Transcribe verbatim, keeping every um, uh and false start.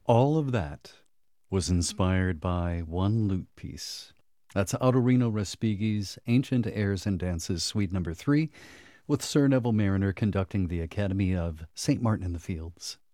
All of that was inspired by one lute piece. That's Autorino Respighi's Ancient Airs and Dances, Suite Number Three, with Sir Neville Mariner conducting the Academy of Saint Martin in the Fields.